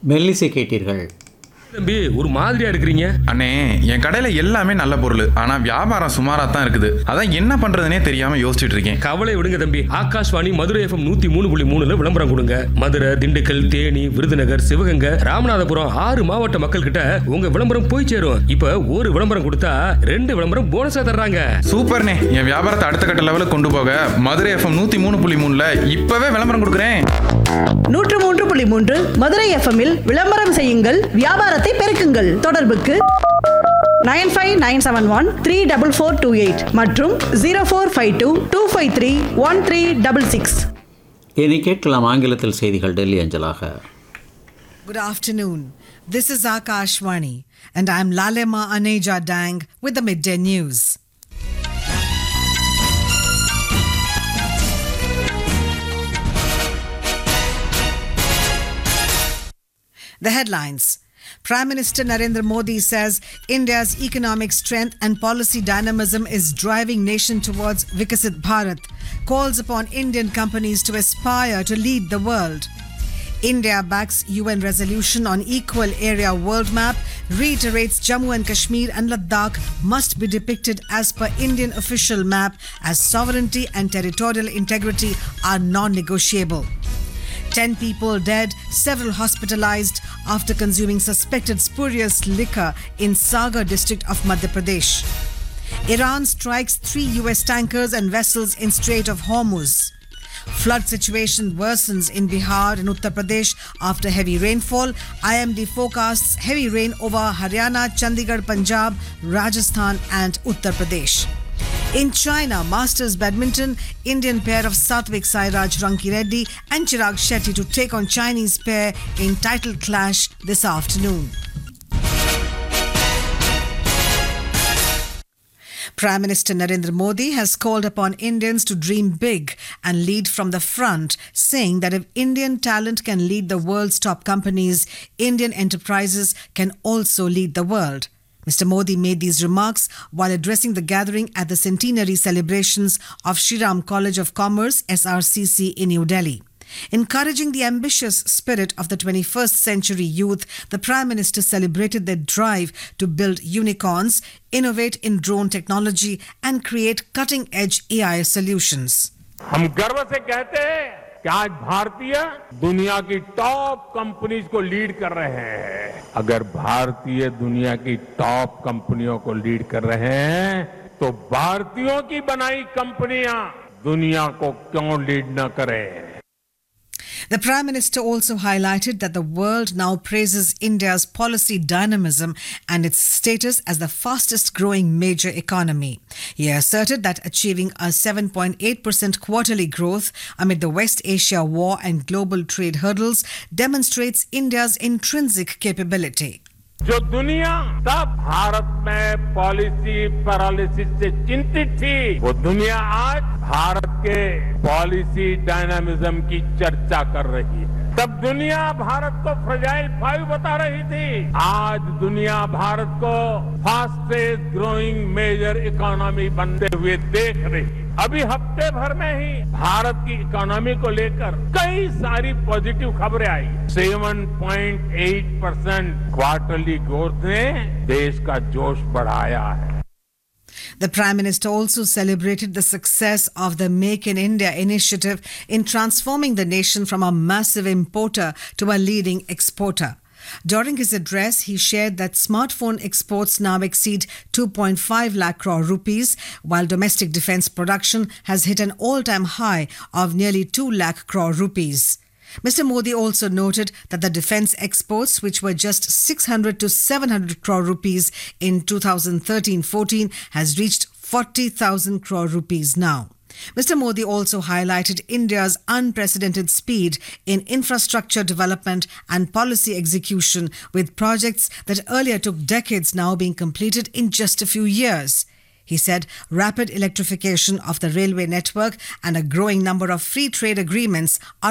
மெல்லிசை கேட்டீர்கள். தம்பி ஒரு மாதிரியா இருக்கிறீங்க. அண்ணே, என் கடையில எல்லாமே நல்ல பொருள், ஆனா வியாபாரம் சுமாரா தான் இருக்குது. அதான் என்ன பண்றதுனே தெரியாம யோசிச்சுட்டு இருக்கேன். கவலை விடுங்க தம்பி, ஆகாஷ்வாணி மதுரை FM 103.3 விளம்பரம் கொடுங்க. மதுரை, திண்டுக்கல், தேனி, விருதுநகர், சிவகங்கை, ராமநாதபுரம் 6 மாவட்ட மக்கள் கிட்ட உங்க விளம்பரம் போய் சேரும். இப்ப ஒரு விளம்பரம் கொடுத்தா 2 விளம்பரம் போனஸா தர்றாங்க. சூப்பர்ண்ணே, என் வியாபாரத்தை அடுத்த கட்ட லெவலுக்கு கொண்டு போக மதுரை FM 103.3 இப்பவே விளம்பரம் கொடுக்குறேன். 103.3 மதுரை எஃப்எம்மில் விளம்பரம் செய்யுங்கள், வியாபாரத்தை பெருக்குங்கள். தொடர்புக்கு 9597134428 மற்றும் 0452253136. இனி கேட்கலாம் ஆங்கிலத்தில் செய்திகள் டெல்லி அஞ்சலாக. Good afternoon. This is Akashvani and I'm Lalema Aneja Dang with the midday news. The headlines. Prime Minister Narendra Modi says India's economic strength and policy dynamism is driving nation towards Viksit Bharat, calls upon Indian companies to aspire to lead the world. India backs UN resolution on equal area world map, reiterates Jammu and Kashmir and Ladakh must be depicted as per Indian official map as sovereignty and territorial integrity are non-negotiable. 10 people dead, several hospitalized after consuming suspected spurious liquor in Sagar district of Madhya Pradesh. Iran strikes 3 US tankers and vessels in Strait of Hormuz. Flood situation worsens in Bihar and Uttar Pradesh after heavy rainfall. IMD forecasts heavy rain over Haryana, Chandigarh, Punjab, Rajasthan and Uttar Pradesh. In China, Masters Badminton, Indian pair of Satvik Sairaj Rankireddy and Chirag Shetty to take on Chinese pair in title clash this afternoon. Prime Minister Narendra Modi has called upon Indians to dream big and lead from the front, saying that if Indian talent can lead the world's top companies, Indian enterprises can also lead the world. Mr. Modi made these remarks while addressing the gathering at the centenary celebrations of Shri Ram College of Commerce, SRCC, in New Delhi. Encouraging the ambitious spirit of the 21st century youth, the Prime Minister celebrated their drive to build unicorns, innovate in drone technology, and create cutting-edge AI solutions. हम गर्व से कहते हैं कि आज भारतीय दुनिया की टॉप कंपनीज को लीड कर रहे हैं। अगर भारतीय दुनिया की टॉप कंपनियों को लीड कर रहे हैं तो भारतीयों की बनाई कंपनियां दुनिया को क्यों लीड न करें? The Prime Minister also highlighted that the world now praises India's policy dynamism and its status as the fastest growing major economy. He asserted that achieving a 7.8% quarterly growth amid the West Asia war and global trade hurdles demonstrates India's intrinsic capability. जो दुनिया तब भारत में policy paralysis से चिंतित थी, वो दुनिया आज भारत के पॉलिसी डायनामिज्म की चर्चा कर रही है। तब दुनिया भारत को फ्रेजाइल 5 बता रही थी, आज दुनिया भारत को फास्टेस्ट ग्रोइंग मेजर इकोनॉमी बनते हुए देख रही है। अभी हफ्ते भर में ही भारत की इकोनॉमी को लेकर कई सारी पॉजिटिव खबरें आई। 7.8% क्वार्टरली ग्रोथ ने देश का जोश बढ़ाया है। The Prime Minister also celebrated the success of the Make in India initiative in transforming the nation from a massive importer to a leading exporter. During his address, he shared that smartphone exports now exceed 2.5 lakh crore rupees, while domestic defense production has hit an all-time high of nearly 2 lakh crore rupees. Mr. Modi also noted that the defense exports, which were just 600 to 700 crore rupees in 2013-14, has reached 40,000 crore rupees now. Mr. Modi also highlighted India's unprecedented speed in infrastructure development and policy execution, with projects that earlier took decades now being completed in just a few years. He said rapid electrification of the railway network and a growing number of free trade agreements are